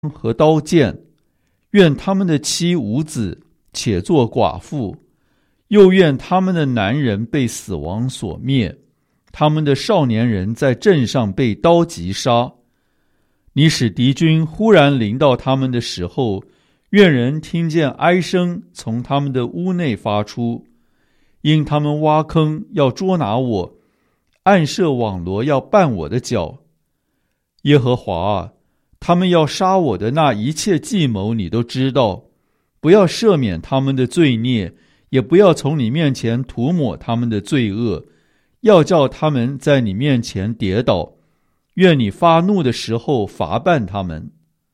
和刀剑，愿他们的妻无子，且作寡妇，又愿他们的男人被死亡所灭，他们的少年人在阵上被刀击杀。你使敌军忽然临到他们的时候，愿人听见哀声从他们的屋内发出，因他们挖坑要捉拿我，暗设网罗要绊我的脚。耶和华啊，他们要杀我的那一切计谋你都知道，不要赦免他们的罪孽，也不要从你面前涂抹他们的罪恶，要叫他们在你面前跌倒，愿你发怒的时候罚办他们。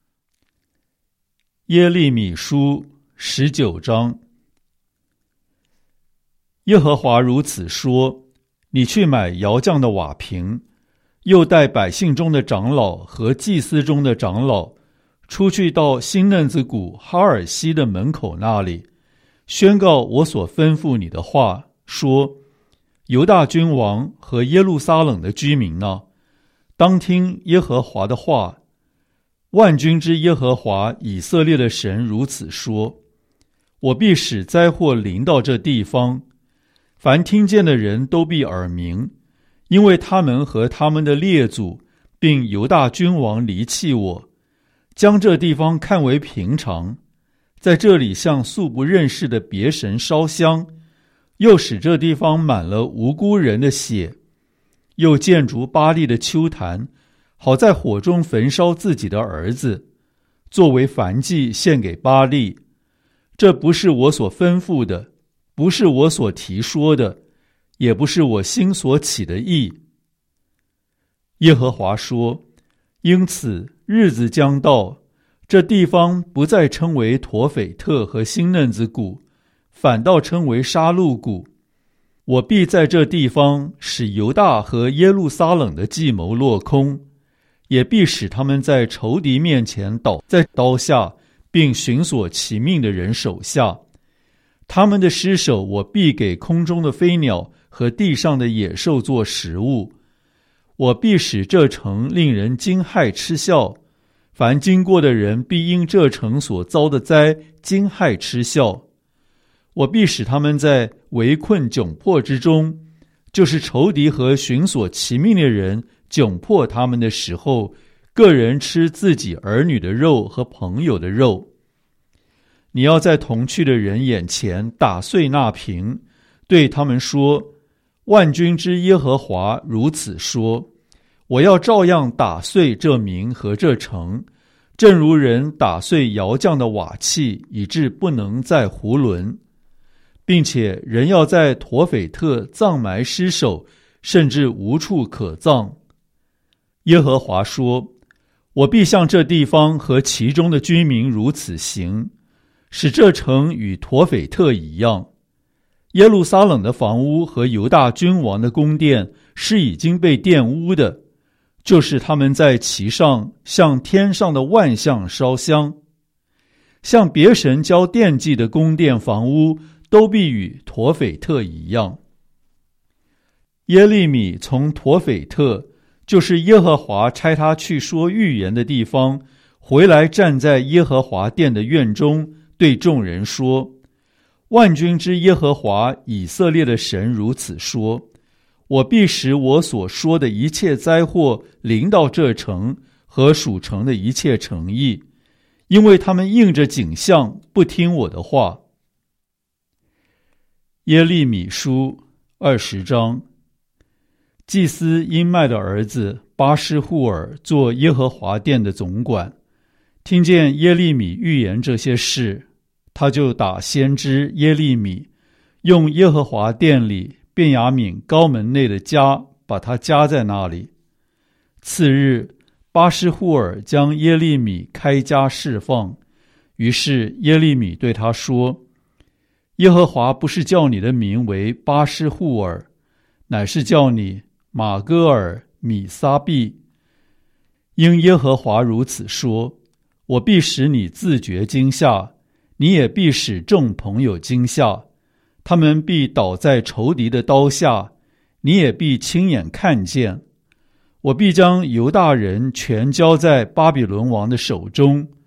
耶利米书19章。耶和华如此说：你去买窑匠的瓦瓶，又带百姓中的长老和祭司中的长老，出去到新嫩子谷哈尔西的门口那里，宣告我所吩咐你的话，说：犹大君王和耶路撒冷的居民呢，当听耶和华的话。万军之耶和华以色列的神如此说：我必使灾祸临到这地方，凡听见的人都必耳鸣，因为他们和他们的列祖并犹大君王离弃我，将这地方看为平常，在这里向素不认识的别神烧香，又使这地方满了无辜人的血，又建筑巴力的丘坛，好在火中焚烧自己的儿子，作为燔祭献给巴力。这不是我所吩咐的，不是我所提说的，也不是我心所起的意。耶和华说：因此日子将到，这地方不再称为陀斐特和新嫩子谷，反倒称为杀戮谷。我必在这地方使犹大和耶路撒冷的计谋落空，也必使他们在仇敌面前倒在刀下，并寻索其命的人手下。他们的尸首我必给空中的飞鸟和地上的野兽做食物。我必使这城令人惊骇嗤笑，凡经过的人必因这城所遭的灾惊骇嗤笑。我必使他们在围困窘迫之中，就是仇敌和寻索其命的人窘迫他们的时候，个人吃自己儿女的肉和朋友的肉。你要在同去的人眼前打碎那瓶，对他们说：万军之耶和华如此说，我要照样打碎这民和这城，正如人打碎窑匠的瓦器，以致不能再囫囵，并且人要在陀斐特葬埋尸首，甚至无处可葬。耶和华说：我必向这地方和其中的居民如此行，使这城与陀斐特一样。耶路撒冷的房屋和犹大君王的宫殿是已经被玷污的，就是他们在其上向天上的万象烧香，向别神交奠祭的宫殿房屋都必与陀斐特一样。耶利米从陀斐特，就是耶和华差他去说预言的地方，回来站在耶和华殿的院中，对众人说：万军之耶和华以色列的神如此说，我必使我所说的一切灾祸临到这城和属城的一切城邑，因为他们应着景象不听我的话。耶利米书20章。祭司因麦的儿子巴施户尔做耶和华殿的总管，听见耶利米预言这些事，他就打先知耶利米，用耶和华殿里便雅悯高门内的家，把他夹在那里。次日，巴施户尔将耶利米开家释放，于是耶利米对他说：耶和华不是叫你的名为巴施户尔，乃是叫你马戈尔米撒毕。因耶和华如此说，我必使你自觉惊吓，你也必使众朋友惊吓，他们必倒在仇敌的刀下，你也必亲眼看见。 我必将犹大人全交在巴比伦王的手中，